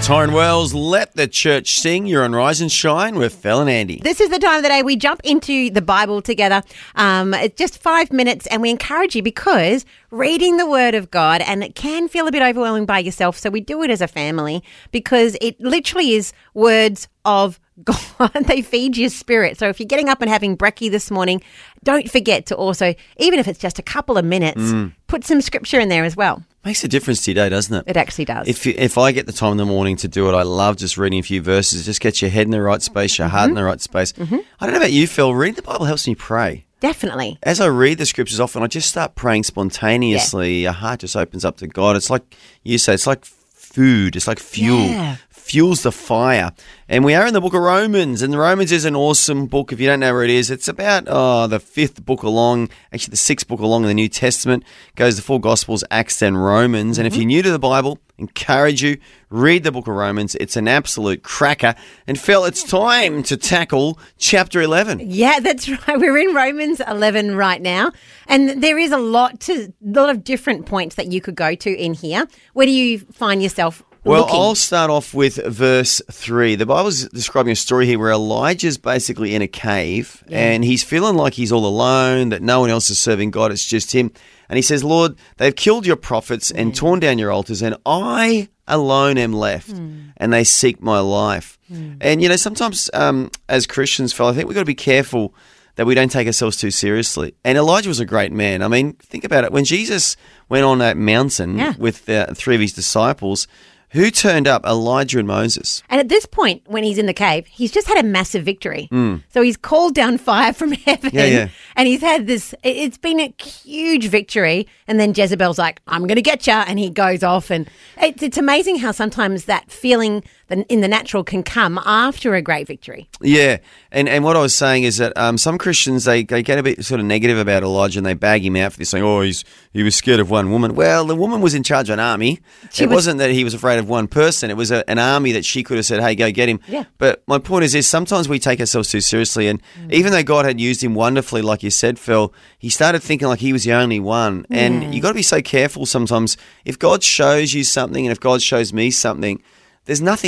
Tyrone Wells, Let the Church Sing. You're on Rise and Shine with Phil and Andy. This is the time of the day we jump into the Bible together. It's just 5 minutes, and we encourage you because reading the Word of God, and it can feel a bit overwhelming by yourself, so we do it as a family because it literally is words of God. They feed your spirit. So if you're getting up and having brekkie this morning, don't forget to also, even if it's just a couple of minutes, put some scripture in there as well. Makes a difference to your day, doesn't it? It actually does. If I get the time in the morning to do it, I love just reading a few verses. Just get your head in the right space, your heart in the right space. I don't know about you, Phil. Reading the Bible helps me pray. Definitely. As I read the scriptures often, I just start praying spontaneously. Your heart just opens up to God. It's like you say, it's like food. It's like fuel. Yeah. Fuels the fire. And we are in the book of Romans, and Romans is an awesome book. If you don't know where it is, it's about the fifth book along, actually the sixth book along in the New Testament. Goes the four Gospels, Acts, and Romans. And if you're new to the Bible, encourage you, read the book of Romans. It's an absolute cracker. And Phil, it's time to tackle chapter 11. Yeah, that's right. We're in Romans 11 right now, and there is a lot of different points that you could go to in here. Where do you find yourself looking? I'll start off with verse 3. The Bible's describing a story here where Elijah's basically in a cave and he's feeling like he's all alone, that no one else is serving God, it's just him. And he says, Lord, they've killed your prophets and torn down your altars, and I alone am left, and they seek my life. And, you know, sometimes as Christians, Phil, I think we've got to be careful that we don't take ourselves too seriously. And Elijah was a great man. I mean, think about it. When Jesus went on that mountain with three of his disciples, who turned up? Elijah and Moses. And at this point, when he's in the cave, he's just had a massive victory. So he's called down fire from heaven. And he's had this, it's been a huge victory. And then Jezebel's like, I'm going to get you. And he goes off. And it's amazing how sometimes that feeling in the natural can come after a great victory. Yeah. And what I was saying is that some Christians, they get a bit sort of negative about Elijah, and they bag him out for this, saying, oh, he was scared of one woman. Well, the woman was in charge of an army. It wasn't that he was afraid of one person. It was an army that she could have said, hey, go get him. Yeah. But my point is sometimes we take ourselves too seriously. And even though God had used him wonderfully, like you said, Phil, he started thinking like he was the only one. And you got to be so careful sometimes. If God shows you something and if God shows me something, there's nothing